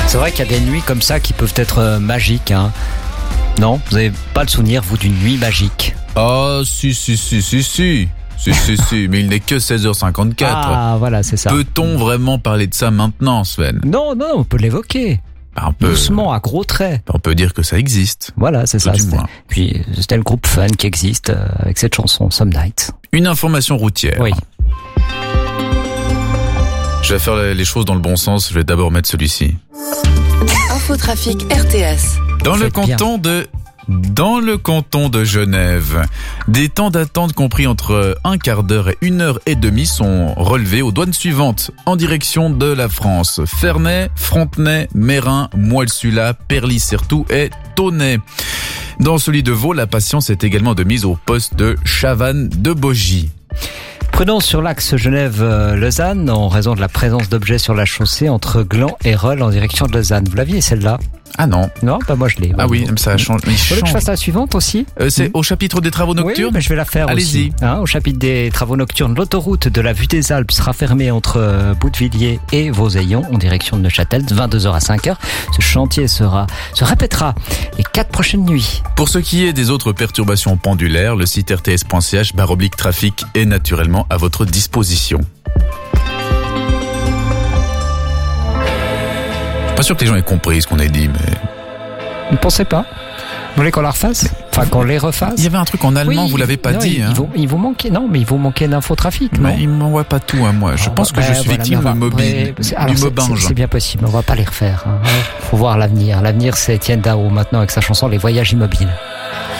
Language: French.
C'est vrai qu'il y a des nuits comme ça qui peuvent être magiques, hein. Non, vous n'avez pas le souvenir, vous, d'une nuit magique? Ah, si, mais il n'est que 16h54. Ah, voilà, c'est ça. Peut-on vraiment parler de ça maintenant, Sven? Non, on peut l'évoquer. Doucement, à gros traits. On peut dire que ça existe. Voilà, c'est ça. Du moins. Puis, c'était le groupe Fun qui existe avec cette chanson, Some Night. Une information routière. Oui. Je vais faire les choses dans le bon sens. Je vais d'abord mettre celui-ci. Infotrafic RTS. Dans le canton de Genève, des temps d'attente compris entre un quart d'heure et 1h30 sont relevés aux douanes suivantes en direction de la France. Ferney, Frontenay, Meyrin, Moelle-Sula, Perly-Certoux et Tonnet. Dans celui de Vaud, la patience est également de mise au poste de Chavannes-de-Bogie. Prudence sur l'axe Genève-Lausanne en raison de la présence d'objets sur la chaussée entre Gland et Rolle en direction de Lausanne. Vous l'aviez celle-là? Ah non. Non, moi je l'ai. Ah oui, ça a changé. Vous voulez que je fasse la suivante aussi? C'est au chapitre des travaux nocturnes? Oui, mais je vais la faire Allez-y. aussi. Au chapitre des travaux nocturnes, l'autoroute de la Vue des Alpes sera fermée entre Boutevilliers et Vaux-Aillon en direction de Neuchâtel de 22h à 5h. Ce chantier se répétera les 4 prochaines nuits. Pour ce qui est des autres perturbations pendulaires, le site rts.ch/trafic est naturellement à votre disposition. Pas sûr que les gens aient compris ce qu'on a dit, mais... Vous ne pensez pas? Vous voulez qu'on la refasse? Enfin, qu'on les refasse? Il y avait un truc en allemand, oui, vous l'avez pas dit. Il vous manquait, mais il vous manquait d'infotrafic, non? Mais il m'envoie pas tout à moi. Je pense que je suis victime du mobinge. C'est bien possible, on va pas les refaire. Faut voir l'avenir. L'avenir, c'est Étienne Dao maintenant avec sa chanson Les Voyages Immobiles.